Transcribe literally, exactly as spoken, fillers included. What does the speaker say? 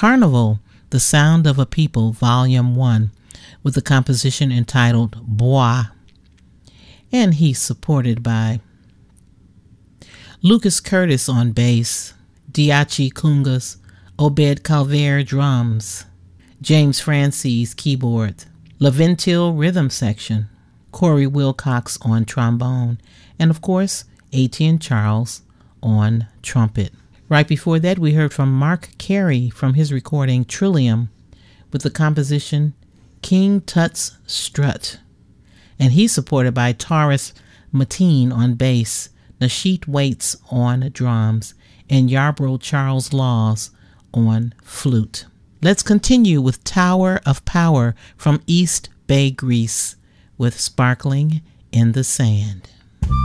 Carnival, The Sound of a People, Volume one, with the composition entitled Bois. And he's supported by Lucas Curtis on bass, Diachi Kungas, Obed Calvaire drums, James Francis keyboard, Laventil rhythm section, Corey Wilcox on trombone, and of course, Etienne Charles on trumpet. Right before that, we heard from Mark Carey from his recording Trillium with the composition King Tut's Strut. And he's supported by Taurus Mateen on bass, Nasheet Waits on drums, and Yarbrough Charles Laws on flute. Let's continue with Tower of Power from East Bay, Greece, with Sparkling in the Sand.